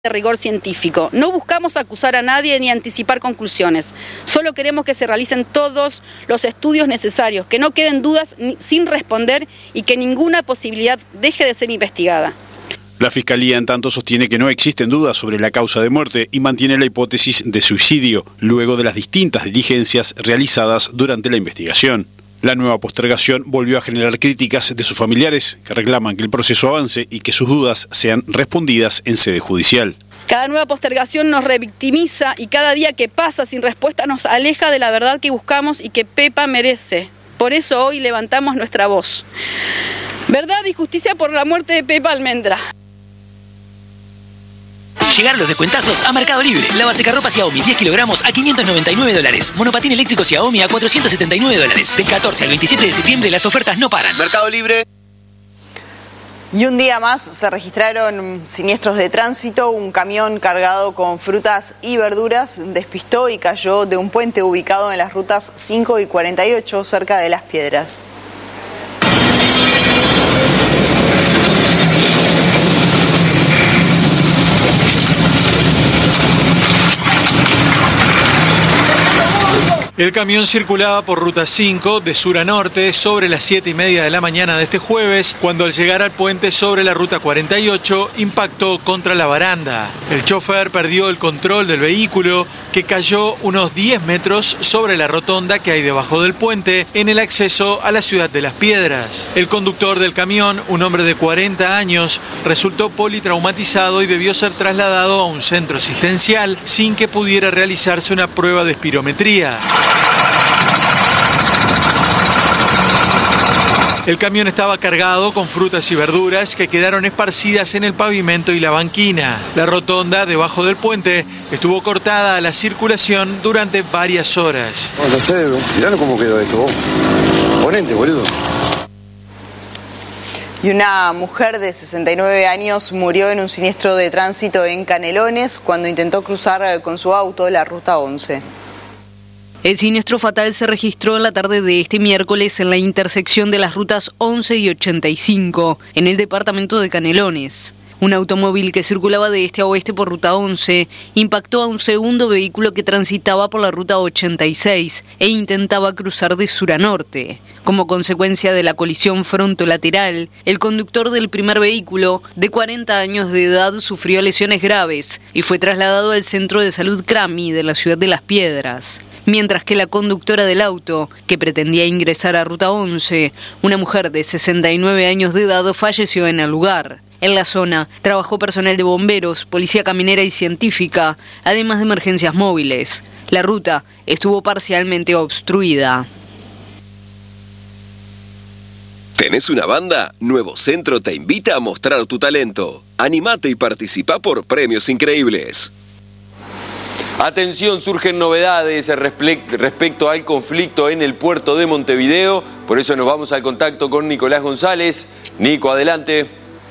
de rigor científico. No buscamos acusar a nadie ni anticipar conclusiones. Solo queremos que se realicen todos los estudios necesarios, que no queden dudas sin responder y que ninguna posibilidad deje de ser investigada. La Fiscalía, en tanto, sostiene que no existen dudas sobre la causa de muerte y mantiene la hipótesis de suicidio, luego de las distintas diligencias realizadas durante la investigación. La nueva postergación volvió a generar críticas de sus familiares, que reclaman que el proceso avance y que sus dudas sean respondidas en sede judicial. Cada nueva postergación nos revictimiza y cada día que pasa sin respuesta nos aleja de la verdad que buscamos y que Pepa merece. Por eso hoy levantamos nuestra voz. Verdad y justicia por la muerte de Pepa Almendra. Llegaron los descuentazos a Mercado Libre. Lava secarropa Xiaomi 10 kilogramos a $599. Monopatín eléctrico Xiaomi a $479. Del 14 al 27 de septiembre las ofertas no paran. Mercado Libre. Y un día más se registraron siniestros de tránsito. Un camión cargado con frutas y verduras despistó y cayó de un puente ubicado en las rutas 5 y 48 cerca de Las Piedras. El camión circulaba por ruta 5 de sur a norte sobre las 7:30 de la mañana de este jueves, cuando al llegar al puente sobre la ruta 48 impactó contra la baranda. El chofer perdió el control del vehículo, que cayó unos 10 metros sobre la rotonda que hay debajo del puente en el acceso a la ciudad de Las Piedras. El conductor del camión, un hombre de 40 años, resultó politraumatizado y debió ser trasladado a un centro asistencial sin que pudiera realizarse una prueba de espirometría. El camión estaba cargado con frutas y verduras que quedaron esparcidas en el pavimento y la banquina. La rotonda debajo del puente estuvo cortada a la circulación durante varias horas. No sé, mirá cómo quedó esto. Ponente, boludo. Y una mujer de 69 años murió en un siniestro de tránsito en Canelones cuando intentó cruzar con su auto la ruta 11. El siniestro fatal se registró en la tarde de este miércoles en la intersección de las rutas 11 y 85, en el departamento de Canelones. Un automóvil que circulaba de este a oeste por ruta 11 impactó a un segundo vehículo que transitaba por la ruta 86 e intentaba cruzar de sur a norte. Como consecuencia de la colisión frontolateral, el conductor del primer vehículo, de 40 años de edad, sufrió lesiones graves y fue trasladado al Centro de Salud Crami de la ciudad de Las Piedras. Mientras que la conductora del auto, que pretendía ingresar a ruta 11, una mujer de 69 años de edad, falleció en el lugar. En la zona trabajó personal de bomberos, policía caminera y científica, además de emergencias móviles. La ruta estuvo parcialmente obstruida. ¿Tenés una banda? Nuevo Centro te invita a mostrar tu talento. Animate y participa por premios increíbles. Atención, surgen novedades respecto al conflicto en el puerto de Montevideo. Por eso nos vamos al contacto con Nicolás González. Nico, adelante.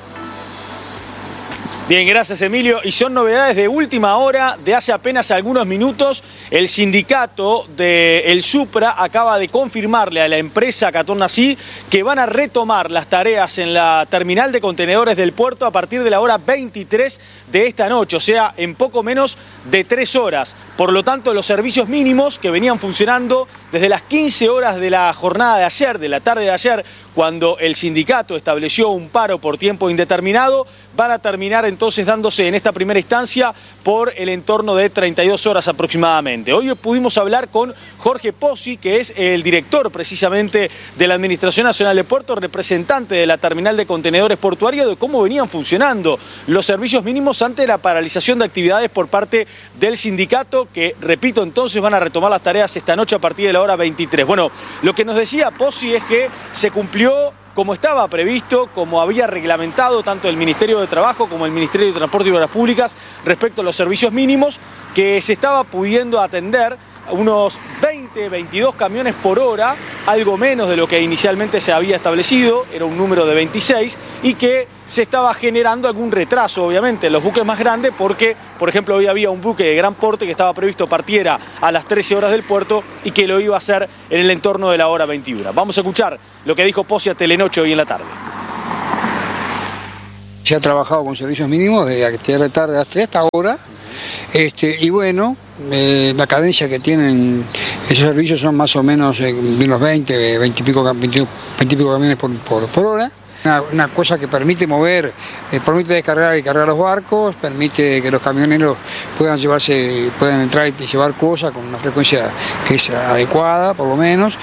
Bien, gracias Emilio. Y son novedades de última hora, de hace apenas algunos minutos. El sindicato del Supra acaba de confirmarle a la empresa Catornací que van a retomar las tareas en la terminal de contenedores del puerto a partir de la hora 23 de esta noche, o sea, en poco menos de 3 horas. Por lo tanto, los servicios mínimos que venían funcionando desde las 15 horas de la jornada de ayer, de la tarde de ayer, cuando el sindicato estableció un paro por tiempo indeterminado, van a terminar entonces dándose en esta primera instancia por el entorno de 32 horas aproximadamente. Hoy pudimos hablar con Jorge Pozzi, que es el director precisamente de la Administración Nacional de Puertos, representante de la terminal de contenedores portuaria, de cómo venían funcionando los servicios mínimos ante la paralización de actividades por parte del sindicato, que, repito, entonces van a retomar las tareas esta noche a partir de la hora 23. Bueno, lo que nos decía Pozzi es que se cumplió como estaba previsto, como había reglamentado tanto el Ministerio de Trabajo como el Ministerio de Transporte y Obras Públicas respecto a los servicios mínimos, que se estaba pudiendo atender unos 20, 22 camiones por hora, algo menos de lo que inicialmente se había establecido, era un número de 26, y que se estaba generando algún retraso, obviamente, en los buques más grandes, porque, por ejemplo, hoy había un buque de gran porte que estaba previsto partiera a las 13 horas del puerto y que lo iba a hacer en el entorno de la hora 21. Vamos a escuchar lo que dijo Pozzi a Telenoche hoy en la tarde. Se ha trabajado con servicios mínimos desde la tarde hasta ahora, y bueno, la cadencia que tienen esos servicios son más o menos unos 20 y pico camiones por hora. Una cosa que permite mover, permite descargar y cargar los barcos, permite que los camioneros puedan entrar y llevar cosas con una frecuencia que es adecuada, por lo menos,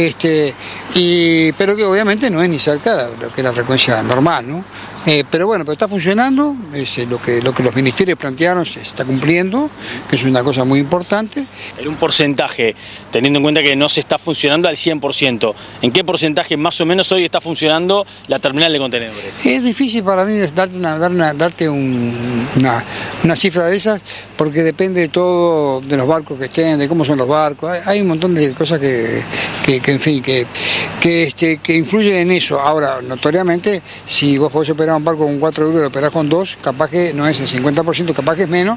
pero que obviamente no es ni cerca de lo que es la frecuencia normal, ¿no? Pero bueno, pero está funcionando, es lo que los ministerios plantearon se está cumpliendo, que es una cosa muy importante. En un porcentaje, teniendo en cuenta que no se está funcionando al 100%, ¿en qué porcentaje más o menos hoy está funcionando la terminal de contenedores? Es difícil para mí darte una cifra de esas, porque depende de todo, de los barcos que estén, de cómo son los barcos. Hay un montón de cosas que influyen en eso. Ahora, notoriamente, si vos podés operar un barco con 4 euros y lo operás con 2, capaz que no es el 50%, capaz que es menos.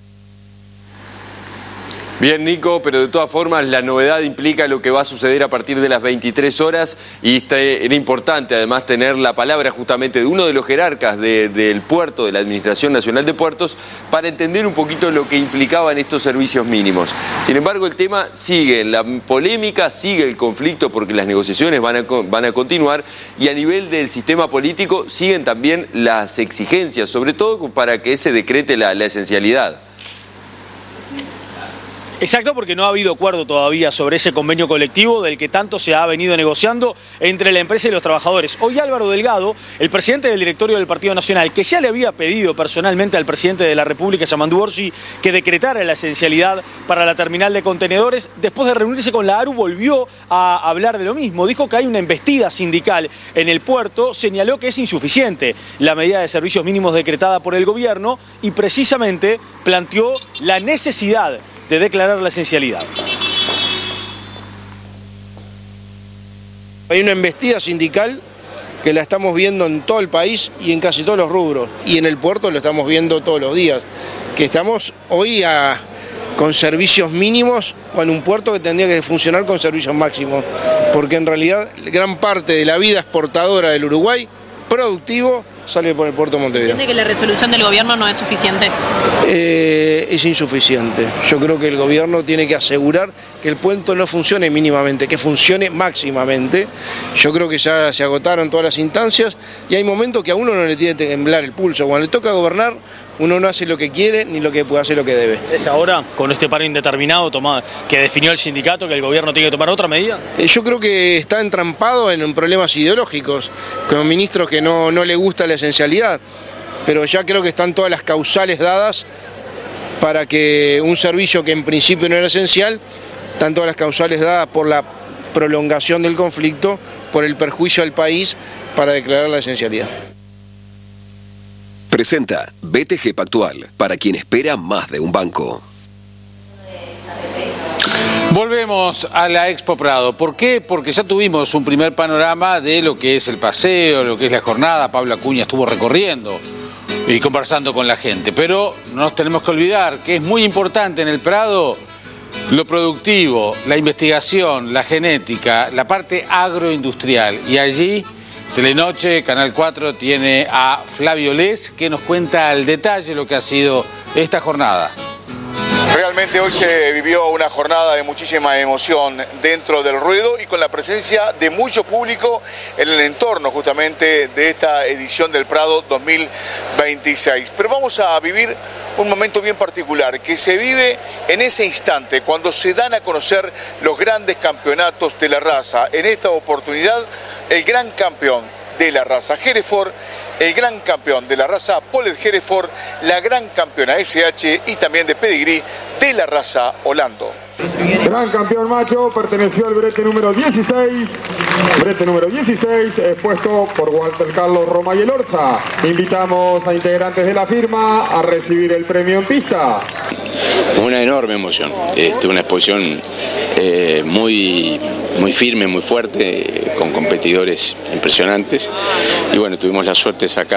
Bien, Nico, pero de todas formas la novedad implica lo que va a suceder a partir de las 23 horas y era importante además tener la palabra justamente de uno de los jerarcas del puerto, de la Administración Nacional de Puertos, para entender un poquito lo que implicaban estos servicios mínimos. Sin embargo, el tema sigue, la polémica sigue, el conflicto, porque las negociaciones van a continuar, y a nivel del sistema político siguen también las exigencias, sobre todo para que se decrete la esencialidad. Exacto, porque no ha habido acuerdo todavía sobre ese convenio colectivo del que tanto se ha venido negociando entre la empresa y los trabajadores. Hoy Álvaro Delgado, el presidente del directorio del Partido Nacional, que ya le había pedido personalmente al presidente de la República, Yamandu Orsi, que decretara la esencialidad para la terminal de contenedores, después de reunirse con la ARU volvió a hablar de lo mismo. Dijo que hay una embestida sindical en el puerto, señaló que es insuficiente la medida de servicios mínimos decretada por el gobierno y precisamente planteó la necesidad de declarar la esencialidad. Hay una embestida sindical que la estamos viendo en todo el país y en casi todos los rubros. Y en el puerto lo estamos viendo todos los días. Que estamos hoy con servicios mínimos con un puerto que tendría que funcionar con servicios máximos. Porque en realidad gran parte de la vida exportadora del Uruguay, productivo, sale por el puerto de Montevideo. ¿Entiende que la resolución del gobierno no es suficiente? Es insuficiente. Yo creo que el gobierno tiene que asegurar que el puerto no funcione mínimamente, que funcione máximamente. Yo creo que ya se agotaron todas las instancias y hay momentos que a uno no le tiene que temblar el pulso. Cuando le toca gobernar, uno no hace lo que quiere ni lo que puede hacer lo que debe. ¿Es ahora, con este paro indeterminado que definió el sindicato, que el gobierno tiene que tomar otra medida? Yo creo que está entrampado en problemas ideológicos, con ministros que no le gusta la esencialidad, pero ya creo que están todas las causales dadas para que un servicio que en principio no era esencial, están todas las causales dadas por la prolongación del conflicto, por el perjuicio al país, para declarar la esencialidad. Presenta BTG Pactual, para quien espera más de un banco. Volvemos a la Expo Prado. ¿Por qué? Porque ya tuvimos un primer panorama de lo que es el paseo, lo que es la jornada. Pablo Acuña estuvo recorriendo y conversando con la gente. Pero no nos tenemos que olvidar que es muy importante en el Prado lo productivo, la investigación, la genética, la parte agroindustrial. Y allí Telenoche, Canal 4, tiene a Flavio Les, que nos cuenta al detalle lo que ha sido esta jornada. Realmente hoy se vivió una jornada de muchísima emoción dentro del ruedo y con la presencia de mucho público en el entorno justamente de esta edición del Prado 2026. Pero vamos a vivir un momento bien particular que se vive en ese instante cuando se dan a conocer los grandes campeonatos de la raza. En esta oportunidad, el gran campeón de la raza Hereford, el gran campeón de la raza Polet Hereford, la gran campeona SH y también de pedigrí de la raza Orlando. Gran campeón macho, perteneció al brete número 16. Brete número 16, expuesto por Walter Carlos Roma y el Orsa. Invitamos a integrantes de la firma a recibir el premio en pista. Una enorme emoción, una exposición muy firme, muy fuerte, con competidores impresionantes. Y bueno, tuvimos la suerte de sacar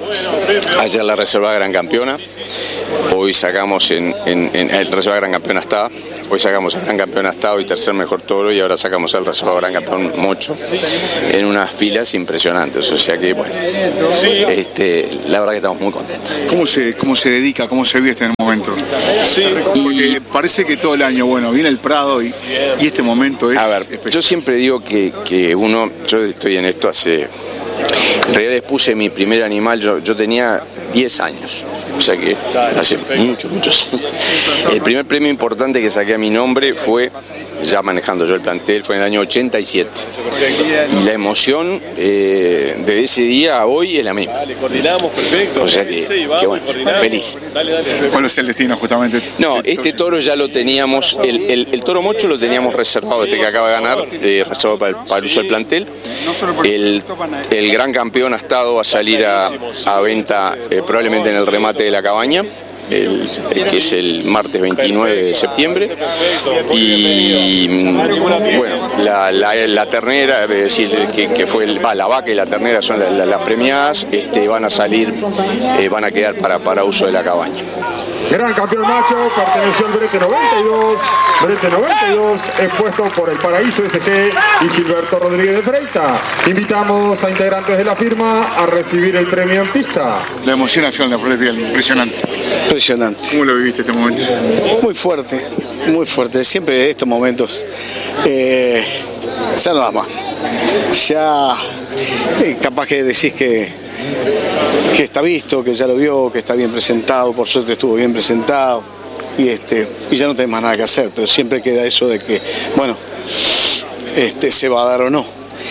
Ayer la reserva Gran Campeona, hoy sacamos en el reserva Gran Campeona Estado, hoy sacamos el Gran Campeón Estado y tercer mejor toro, y ahora sacamos el reserva Gran Campeón Mocho en unas filas impresionantes. O sea que, bueno, la verdad que estamos muy contentos. ¿Cómo se dedica, cómo se vive este momento? Porque parece que todo el año, bueno, viene el Prado y este momento es especial. Yo siempre digo que yo estoy en esto hace... En realidad les puse mi primer animal, yo tenía 10 años, o sea que hace muchos años. El primer premio importante que saqué a mi nombre fue, ya manejando yo el plantel, fue en el año 87. Y la emoción de ese día a hoy es la misma. O sea que bueno, feliz. ¿Cuál es el destino justamente? No, este toro ya lo teníamos, el toro Mocho lo teníamos reservado, que acaba de ganar, reservado para el uso del plantel. El Gran Campeón Estado va a salir a venta probablemente en el remate de la cabaña, que es el martes 29 de septiembre. Y bueno, la ternera, es decir, que fue la vaca y la ternera son las premiadas, van a salir, van a quedar para uso de la cabaña. Gran Campeón Macho perteneció al brete 92, expuesto por el Paraíso SG y Gilberto Rodríguez de Freita. Invitamos a integrantes de la firma a recibir el premio en pista. La emoción al final de la prueba es impresionante. Impresionante. ¿Cómo lo viviste este momento? Muy fuerte. Siempre estos momentos ya no da más. Ya capaz que decís que está visto, que ya lo vio, que está bien presentado, por suerte estuvo bien presentado y ya no tenés más nada que hacer, pero siempre queda eso de que, bueno, se va a dar o no.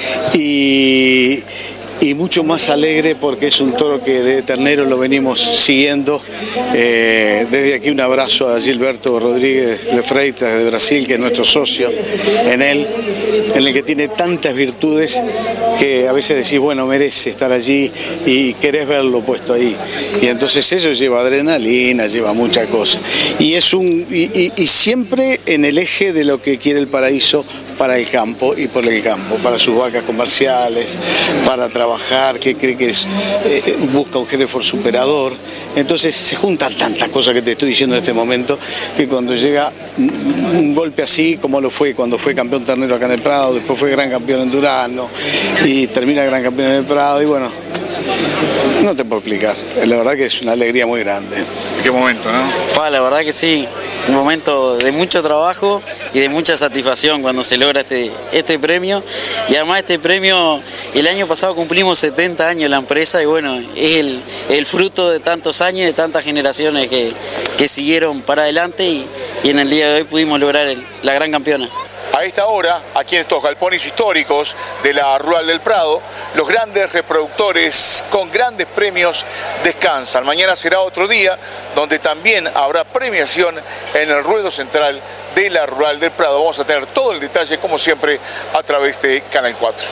Y mucho más alegre porque es un toro que de ternero lo venimos siguiendo. Desde aquí un abrazo a Gilberto Rodríguez de Freitas de Brasil, que es nuestro socio en el que tiene tantas virtudes que a veces decís, bueno, merece estar allí y querés verlo puesto ahí. Y entonces eso lleva adrenalina, lleva mucha cosa. Y siempre en el eje de lo que quiere el Paraíso para el campo y por el campo, para sus vacas comerciales, para trabajar, que cree que busca un Hereford superador. Entonces se juntan tantas cosas que te estoy diciendo en este momento, que cuando llega un golpe así, como lo fue cuando fue campeón ternero acá en el Prado, después fue gran campeón en Durano y termina gran campeón en el Prado, y bueno, no te puedo explicar, la verdad que es una alegría muy grande. ¿Qué momento, no? La verdad que sí, un momento de mucho trabajo y de mucha satisfacción cuando se logra este premio. Y además este premio, el año pasado cumplimos 70 años la empresa, y bueno, es el fruto de tantos años, de tantas generaciones que siguieron para adelante, y en el día de hoy pudimos lograr la gran campeona. A esta hora, aquí en estos galpones históricos de la Rural del Prado, los grandes reproductores con grandes premios descansan. Mañana será otro día donde también habrá premiación en el ruedo central de la Rural del Prado. Vamos a tener todo el detalle, como siempre, a través de Canal 4.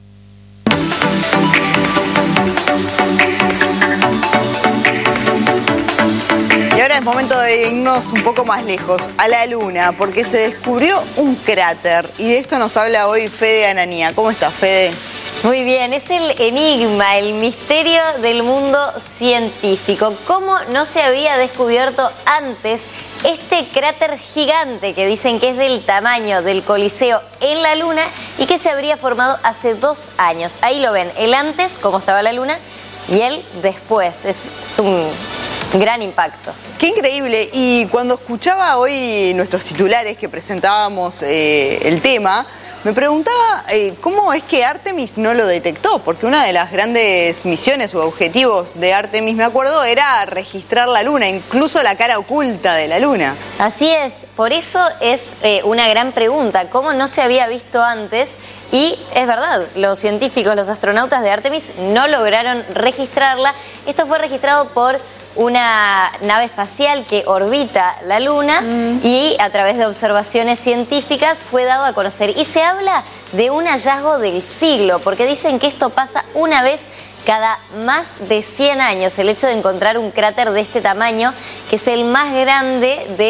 Y ahora es momento de irnos un poco más lejos, a la Luna, porque se descubrió un cráter. Y de esto nos habla hoy Fede Ananía. ¿Cómo estás, Fede? Muy bien, es el enigma, el misterio del mundo científico. ¿Cómo no se había descubierto antes este cráter gigante que dicen que es del tamaño del Coliseo en la Luna y que se habría formado hace 2 años? Ahí lo ven, el antes, cómo estaba la Luna, y el después. Es un gran impacto. Qué increíble. Y cuando escuchaba hoy nuestros titulares que presentábamos el tema, me preguntaba cómo es que Artemis no lo detectó, porque una de las grandes misiones o objetivos de Artemis, me acuerdo, era registrar la Luna, incluso la cara oculta de la Luna. Así es, por eso es una gran pregunta, ¿cómo no se había visto antes? Y es verdad, los científicos, los astronautas de Artemis no lograron registrarla. Esto fue registrado por una nave espacial que orbita la Luna y a través de observaciones científicas fue dado a conocer. Y se habla de un hallazgo del siglo, porque dicen que esto pasa una vez cada más de 100 años, el hecho de encontrar un cráter de este tamaño, que es el más grande de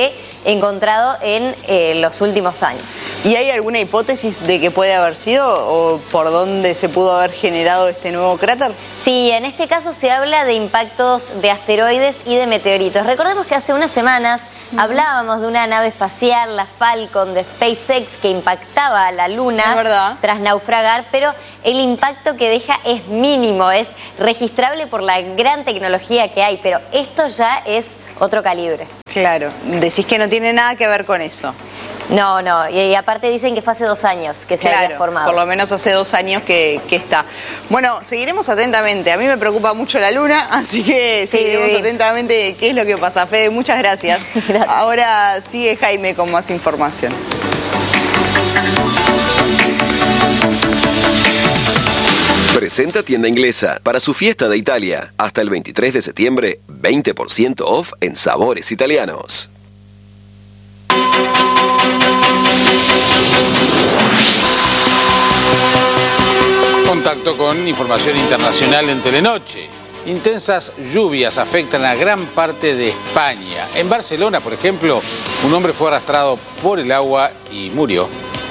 encontrado en los últimos años. ¿Y hay alguna hipótesis de que puede haber sido o por dónde se pudo haber generado este nuevo cráter? Sí, en este caso se habla de impactos de asteroides y de meteoritos. Recordemos que hace unas semanas hablábamos de una nave espacial, la Falcon de SpaceX, que impactaba a la Luna tras naufragar, pero el impacto que deja es mínimo, es registrable por la gran tecnología que hay, pero esto ya es otro calibre. Claro, decís que no tiene nada que ver con eso. No, y aparte dicen que fue hace 2 años que se había formado. Por lo menos hace 2 años que está. Bueno, seguiremos atentamente. A mí me preocupa mucho la Luna, así que seguiremos atentamente qué es lo que pasa. Fede, muchas gracias. Gracias. Ahora sigue Jaime con más información. Presenta Tienda Inglesa para su fiesta de Italia. Hasta el 23 de septiembre, 20% off en sabores italianos. Contacto con información internacional en Telenoche. Intensas lluvias afectan a gran parte de España. En Barcelona, por ejemplo, un hombre fue arrastrado por el agua y murió.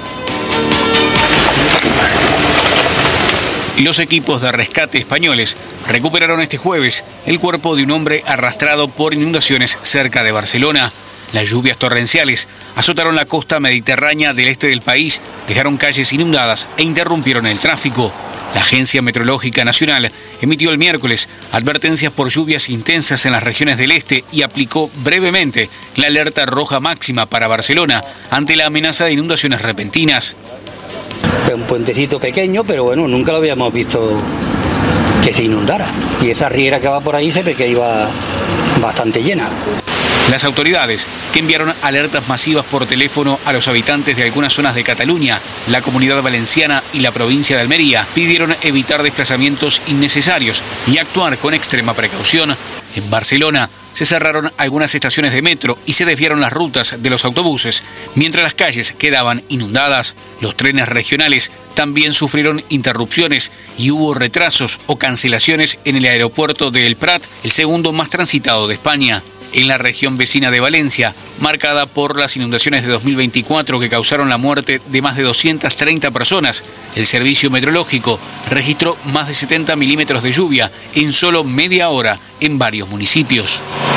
Los equipos de rescate españoles recuperaron este jueves el cuerpo de un hombre arrastrado por inundaciones cerca de Barcelona. Las lluvias torrenciales azotaron la costa mediterránea del este del país, dejaron calles inundadas e interrumpieron el tráfico. La Agencia Meteorológica Nacional emitió el miércoles advertencias por lluvias intensas en las regiones del este y aplicó brevemente la alerta roja máxima para Barcelona ante la amenaza de inundaciones repentinas. Un puentecito pequeño, pero bueno, nunca lo habíamos visto que se inundara. Y esa riera que va por ahí se ve que iba bastante llena. Las autoridades, que enviaron alertas masivas por teléfono a los habitantes de algunas zonas de Cataluña, la Comunidad Valenciana y la provincia de Almería, pidieron evitar desplazamientos innecesarios y actuar con extrema precaución. En Barcelona se cerraron algunas estaciones de metro y se desviaron las rutas de los autobuses, mientras las calles quedaban inundadas. Los trenes regionales también sufrieron interrupciones y hubo retrasos o cancelaciones en el aeropuerto de El Prat, el segundo más transitado de España. En la región vecina de Valencia, marcada por las inundaciones de 2024 que causaron la muerte de más de 230 personas, el servicio meteorológico registró más de 70 milímetros de lluvia en solo media hora en varios municipios.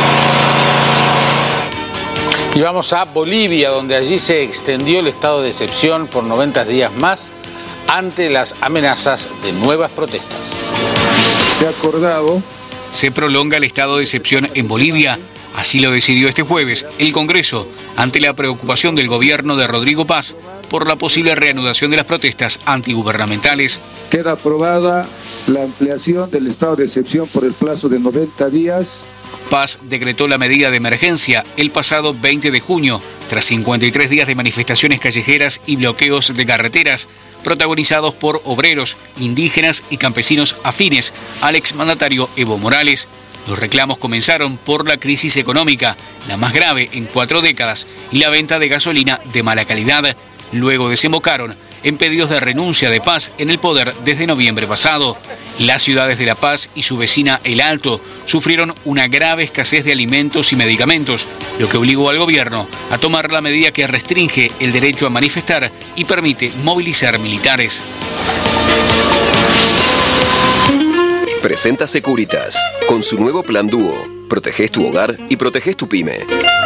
Y vamos a Bolivia, donde allí se extendió el estado de excepción por 90 días más ante las amenazas de nuevas protestas. Se prolonga el estado de excepción en Bolivia. Así lo decidió este jueves el Congreso, ante la preocupación del gobierno de Rodrigo Paz por la posible reanudación de las protestas antigubernamentales. Queda aprobada la ampliación del estado de excepción por el plazo de 90 días. Paz decretó la medida de emergencia el pasado 20 de junio, tras 53 días de manifestaciones callejeras y bloqueos de carreteras, protagonizados por obreros, indígenas y campesinos afines al exmandatario Evo Morales. Los reclamos comenzaron por la crisis económica, la más grave en 4 décadas, y la venta de gasolina de mala calidad. Luego desembocaron en pedidos de renuncia de Paz en el poder desde noviembre pasado. Las ciudades de La Paz y su vecina El Alto sufrieron una grave escasez de alimentos y medicamentos, lo que obligó al gobierno a tomar la medida que restringe el derecho a manifestar y permite movilizar militares. Presenta Securitas, con su nuevo plan Dúo. Protegés tu hogar y protegés tu pyme.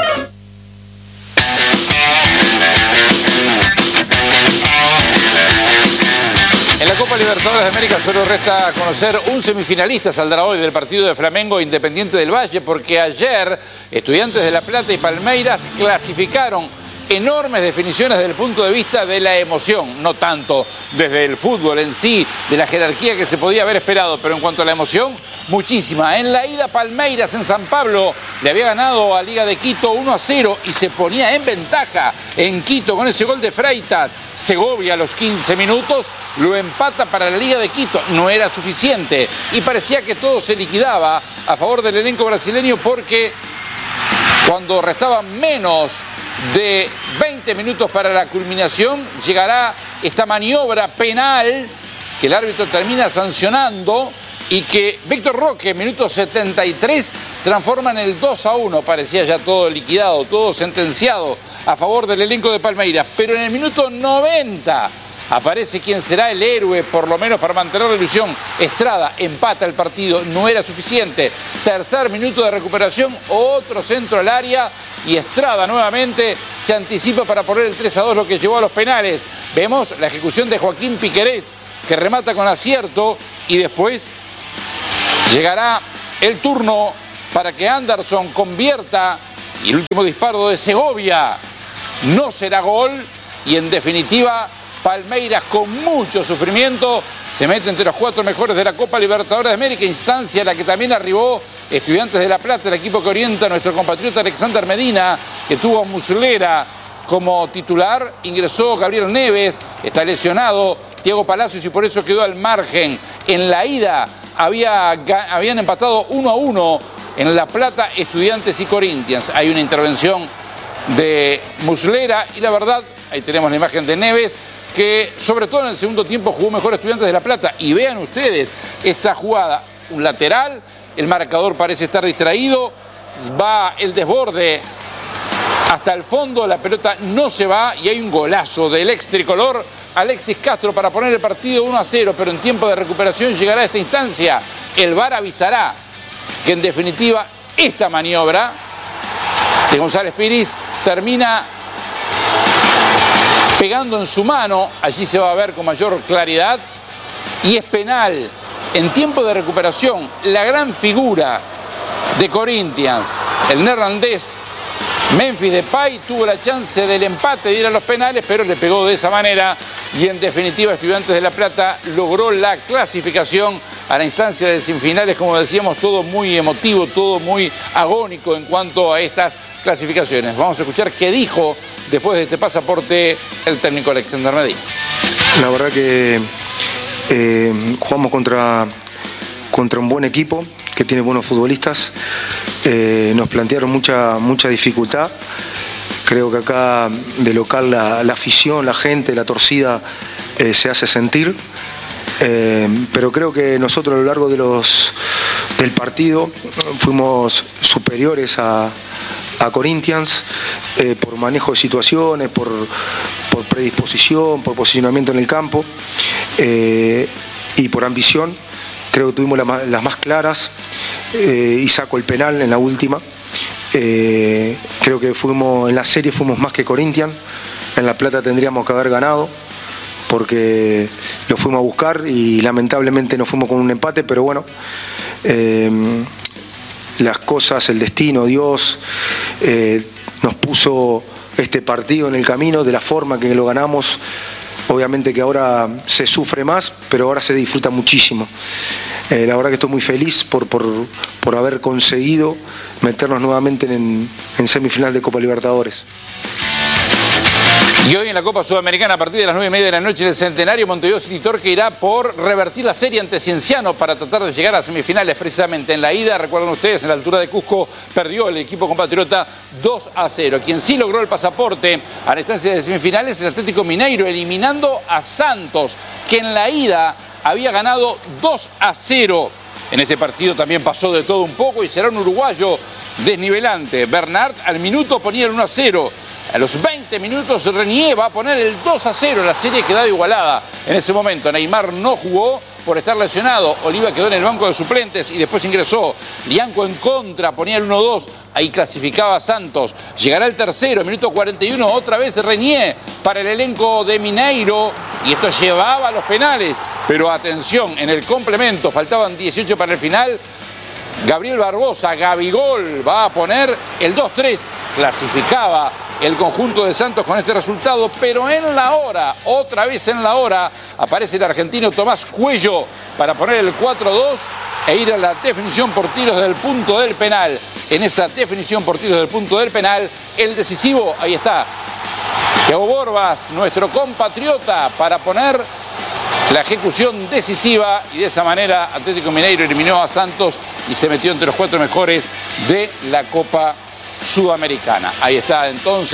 En la Copa Libertadores de América solo resta conocer un semifinalista. Saldrá hoy del partido de Flamengo Independiente del Valle, porque ayer Estudiantes de La Plata y Palmeiras clasificaron. Enormes definiciones desde el punto de vista de la emoción, no tanto desde el fútbol en sí, de la jerarquía que se podía haber esperado, pero en cuanto a la emoción, muchísima. En la ida, Palmeiras en San Pablo le había ganado a Liga de Quito 1-0 y se ponía en ventaja en Quito con ese gol de Freitas. Segovia a los 15 minutos lo empata para la Liga de Quito, no era suficiente y parecía que todo se liquidaba a favor del elenco brasileño, porque cuando restaban menos de 20 minutos para la culminación, llegará esta maniobra penal que el árbitro termina sancionando y que Víctor Roque, minuto 73, transforma en el 2-1. Parecía ya todo liquidado, todo sentenciado a favor del elenco de Palmeiras. Pero en el minuto 90 aparece quien será el héroe, por lo menos para mantener la ilusión. Estrada empata el partido, no era suficiente. Tercer minuto de recuperación, otro centro al área y Estrada nuevamente se anticipa para poner el 3-2, lo que llevó a los penales. Vemos la ejecución de Joaquín Piquerés, que remata con acierto, y después llegará el turno para que Anderson convierta, y el último disparo de Segovia no será gol, y en definitiva Palmeiras, con mucho sufrimiento, se mete entre los 4 mejores de la Copa Libertadores de América, instancia a la que también arribó Estudiantes de La Plata, el equipo que orienta a nuestro compatriota Alexander Medina, que tuvo a Muslera como titular. Ingresó Gabriel Neves, está lesionado Thiago Palacios y por eso quedó al margen. En la ida habían empatado 1-1 en La Plata, Estudiantes y Corinthians. Hay una intervención de Muslera y la verdad, ahí tenemos la imagen de Neves, que sobre todo en el segundo tiempo jugó mejor Estudiantes de La Plata. Y vean ustedes esta jugada, un lateral, el marcador parece estar distraído, va el desborde hasta el fondo, la pelota no se va y hay un golazo del ex tricolor Alexis Castro para poner el partido 1-0, pero en tiempo de recuperación llegará a esta instancia. El VAR avisará que en definitiva esta maniobra de González Piris termina pegando en su mano, allí se va a ver con mayor claridad, y es penal. En tiempo de recuperación, la gran figura de Corinthians, el neerlandés Memphis Depay, tuvo la chance del empate de ir a los penales, pero le pegó de esa manera y en definitiva Estudiantes de La Plata logró la clasificación a la instancia de semifinales. Como decíamos, todo muy emotivo, todo muy agónico en cuanto a estas clasificaciones. Vamos a escuchar qué dijo después de este pasaporte el técnico Alexander Medina. La verdad que jugamos contra un buen equipo que tiene buenos futbolistas. Nos plantearon mucha dificultad. Creo que acá de local la afición, la gente, la torcida se hace sentir. Pero creo que nosotros a lo largo del partido fuimos superiores a Corinthians por manejo de situaciones, por predisposición, por posicionamiento en el campo y por ambición. Creo que tuvimos las más claras y sacó el penal en la última. Creo que en la serie fuimos más que Corinthians. En La Plata tendríamos que haber ganado porque lo fuimos a buscar y lamentablemente nos fuimos con un empate, pero bueno, las cosas, el destino, Dios nos puso este partido en el camino de la forma que lo ganamos. Obviamente que ahora se sufre más, pero ahora se disfruta muchísimo. La verdad que estoy muy feliz por haber conseguido meternos nuevamente en semifinal de Copa Libertadores. Y hoy en la Copa Sudamericana, a partir de las 9:30 de la noche en el Centenario, Montevideo City Torque irá por revertir la serie ante Cienciano para tratar de llegar a semifinales. Precisamente en la ida, recuerdan ustedes, en la altura de Cusco perdió el equipo compatriota 2-0. Quien sí logró el pasaporte a la instancia de semifinales, el Atlético Mineiro, eliminando a Santos, que en la ida había ganado 2-0. En este partido también pasó de todo un poco y será un uruguayo desnivelante. Bernard al minuto ponía el 1-0. A los 20 minutos Renier va a poner el 2-0. La serie quedaba igualada en ese momento. Neymar no jugó por estar lesionado. Oliva quedó en el banco de suplentes y después ingresó. Lianco en contra, ponía el 1-2. Ahí clasificaba a Santos. Llegará el tercero, minuto 41. Otra vez Renier para el elenco de Mineiro. Y esto llevaba a los penales. Pero atención, en el complemento, faltaban 18 para el final. Gabriel Barbosa, Gabigol, va a poner el 2-3. Clasificaba el conjunto de Santos con este resultado, pero en la hora, otra vez en la hora, aparece el argentino Tomás Cuello para poner el 4-2 e ir a la definición por tiros del punto del penal. En esa definición por tiros del punto del penal, el decisivo, ahí está, Thiago Borbas, nuestro compatriota, para poner la ejecución decisiva, y de esa manera Atlético Mineiro eliminó a Santos y se metió entre los 4 mejores de la Copa Sudamericana. Ahí está entonces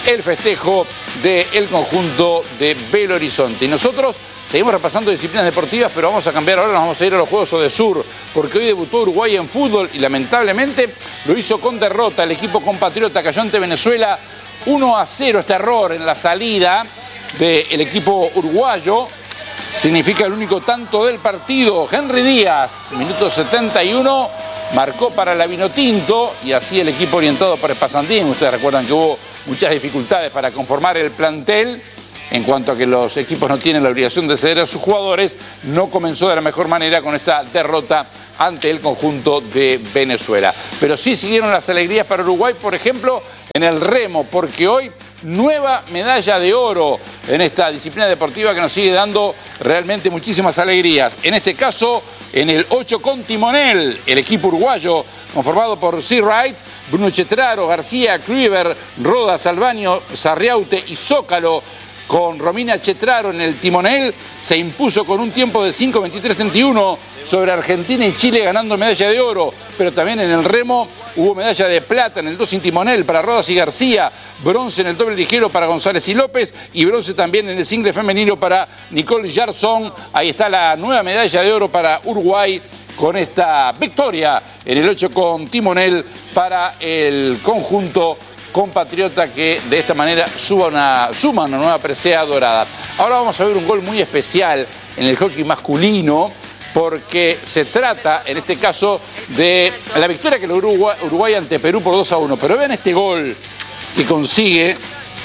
el festejo del conjunto de Belo Horizonte. Y nosotros seguimos repasando disciplinas deportivas, pero vamos a cambiar ahora, nos vamos a ir a los Juegos Odesur, porque hoy debutó Uruguay en fútbol y lamentablemente lo hizo con derrota. El equipo compatriota cayó ante Venezuela 1-0, este error en la salida del equipo uruguayo significa el único tanto del partido. Henry Díaz, minuto 71, marcó para la Vinotinto y así el equipo orientado por Espasandín. Ustedes recuerdan que hubo muchas dificultades para conformar el plantel en cuanto a que los equipos no tienen la obligación de ceder a sus jugadores. No comenzó de la mejor manera con esta derrota ante el conjunto de Venezuela. Pero sí siguieron las alegrías para Uruguay, por ejemplo, en el remo, porque hoy nueva medalla de oro en esta disciplina deportiva que nos sigue dando realmente muchísimas alegrías. En este caso, en el 8 con timonel, el equipo uruguayo conformado por Sea Wright, Bruno Chetraro, García, Kluivert, Rodas, Albaño, Sarriaute y Zócalo, con Romina Chetraro en el timonel, se impuso con un tiempo de 5:23:31 sobre Argentina y Chile, ganando medalla de oro. Pero también en el remo hubo medalla de plata en el 2 sin timonel para Rodas y García, bronce en el doble ligero para González y López y bronce también en el single femenino para Nicole Jarzón. Ahí está la nueva medalla de oro para Uruguay con esta victoria en el 8 con timonel para el conjunto compatriota, que de esta manera suma una nueva presea dorada. Ahora vamos a ver un gol muy especial en el hockey masculino, porque se trata, en este caso, de la victoria que logró Uruguay ante Perú por 2-1. Pero vean este gol que consigue,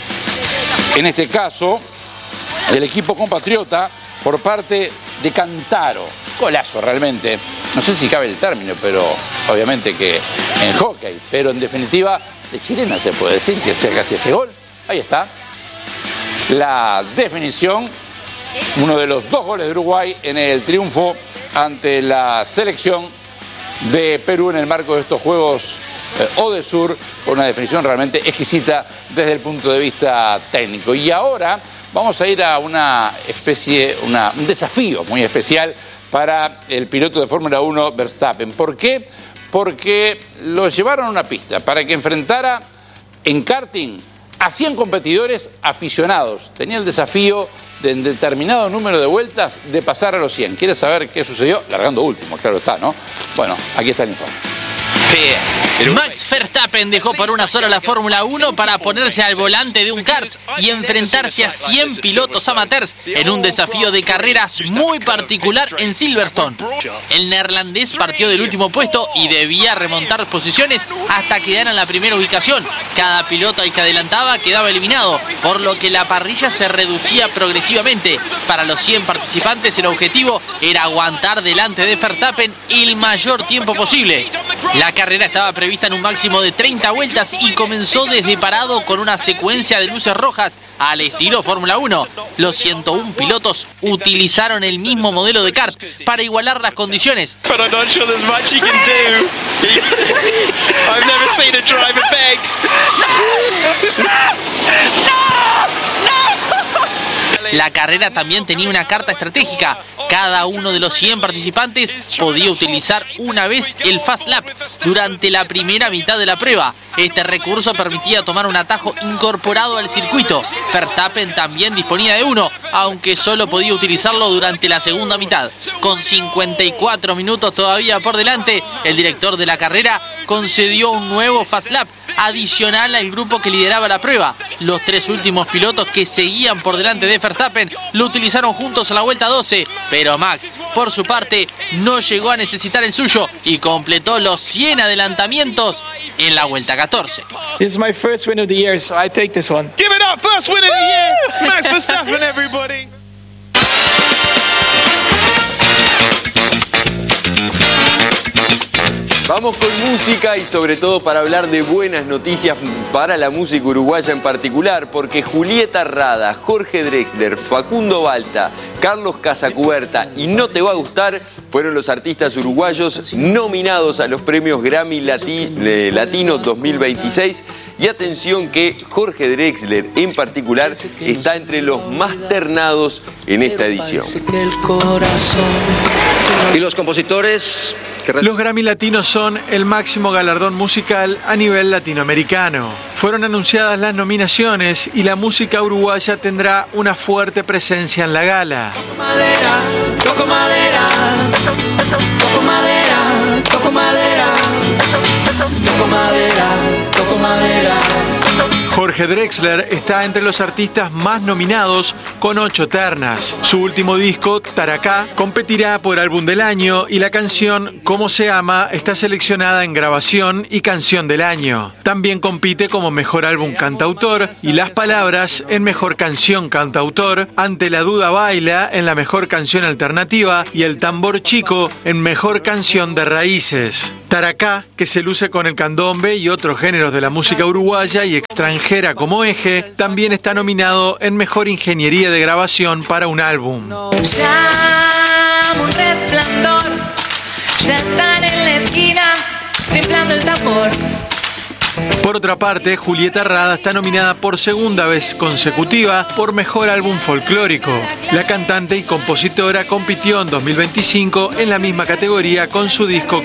en este caso, el equipo compatriota por parte de Cantaro. Golazo realmente. No sé si cabe el término, pero obviamente que en hockey, pero en definitiva de chilena se puede decir que sea casi este gol. Ahí está la definición, uno de los 2 goles de Uruguay en el triunfo ante la selección de Perú en el marco de estos Juegos Odesur, con una definición realmente exquisita desde el punto de vista técnico. Y ahora vamos a ir a una especie, un desafío muy especial para el piloto de Fórmula 1 Verstappen. ¿Por qué? Porque lo llevaron a una pista para que enfrentara en karting a 100 competidores aficionados. Tenía el desafío de en determinado número de vueltas de pasar a los 100. ¿Quieres saber qué sucedió? Largando último, claro está, ¿no? Bueno, aquí está el informe. Max Verstappen dejó por una sola la Fórmula 1 para ponerse al volante de un kart y enfrentarse a 100 pilotos amateurs en un desafío de carreras muy particular en Silverstone. El neerlandés partió del último puesto y debía remontar posiciones hasta quedar en la primera ubicación. Cada piloto al que adelantaba quedaba eliminado, por lo que la parrilla se reducía progresivamente. Para los 100 participantes el objetivo era aguantar delante de Verstappen el mayor tiempo posible. La carrera estaba prevista en un máximo de 30 vueltas y comenzó desde parado con una secuencia de luces rojas al estilo Fórmula 1. Los 101 pilotos utilizaron el mismo modelo de kart para igualar las condiciones. La carrera también tenía una carta estratégica. Cada uno de los 100 participantes podía utilizar una vez el Fast Lap durante la primera mitad de la prueba. Este recurso permitía tomar un atajo incorporado al circuito. Verstappen también disponía de uno, aunque solo podía utilizarlo durante la segunda mitad. Con 54 minutos todavía por delante, el director de la carrera concedió un nuevo Fast Lap adicional al grupo que lideraba la prueba. Los 3 últimos pilotos que seguían por delante de Verstappen lo utilizaron juntos a la vuelta 12, pero Max, por su parte, no llegó a necesitar el suyo y completó los 100 adelantamientos en la vuelta 14. This is my first win of the year, so I take this one. Give it up, first win of the year, Max Verstappen, everybody. Vamos con música y sobre todo para hablar de buenas noticias para la música uruguaya en particular, porque Julieta Rada, Jorge Drexler, Facundo Balta, Carlos Casacuberta y No Te Va a Gustar fueron los artistas uruguayos nominados a los premios Grammy Latino 2026. Y atención que Jorge Drexler en particular está entre los más ternados en esta edición. Y los compositores Los Grammy Latinos son el máximo galardón musical a nivel latinoamericano. Fueron anunciadas las nominaciones y la música uruguaya tendrá una fuerte presencia en la gala. Toco madera, toco madera, toco madera, toco madera, toco madera, toco madera. Jorge Drexler está entre los artistas más nominados con 8 ternas. Su último disco, Taracá, competirá por álbum del año y la canción Cómo se ama está seleccionada en grabación y canción del año. También compite como mejor álbum cantautor y Las Palabras en mejor canción cantautor, Ante la duda baila en la mejor canción alternativa y El tambor chico en mejor canción de raíces. Taracá, que se luce con el candombe y otros géneros de la música uruguaya y extranjera como eje, también está nominado en mejor ingeniería de grabación para un álbum. Llama un resplandor, ya están en la esquina, temblando el tambor. Por otra parte, Julieta Rada está nominada por segunda vez consecutiva por mejor álbum folclórico. La cantante y compositora compitió en 2025 en la misma categoría con su disco